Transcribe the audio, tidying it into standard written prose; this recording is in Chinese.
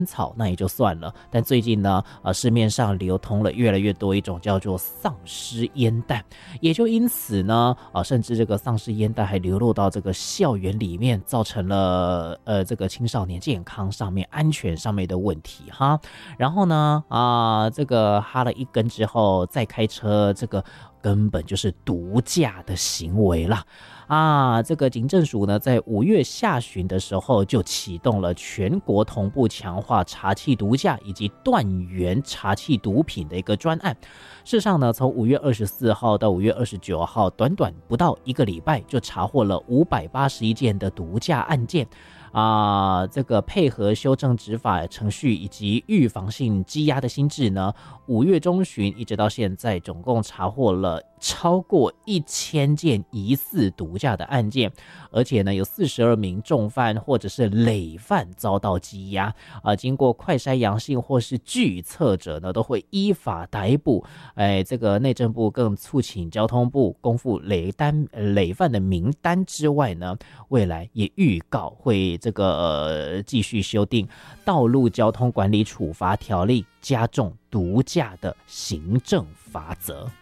草那也就算了，但最近呢，市面上流通了越来越多一种叫做丧尸烟弹，也就因此呢，甚至这个丧尸烟弹还流落到这个校园里面，造成了这个青少年健康上面、安全上面的问题哈。然后呢，这个哈了一根之后再开车，这个根本就是毒驾的行为啦。这个警政署呢，在5月下旬的时候就启动了全国同步强化查缉毒驾以及断源查缉毒品的一个专案。事实上呢，从5月24号到5月29号，短短不到1个礼拜就查获了581件的毒驾案件。这个配合修正执法程序以及预防性羁押的新制呢，5月中旬一直到现在，总共查获了超过1000件疑似毒驾的案件，而且呢，有42名重犯或者是累犯遭到羁押。经过快筛阳性或是拒测者呢，都会依法逮捕。这个内政部更促请交通部公布累犯的名单之外呢，未来也预告会这个继续修订道路交通管理处罚条例，加重毒驾的行政罚则。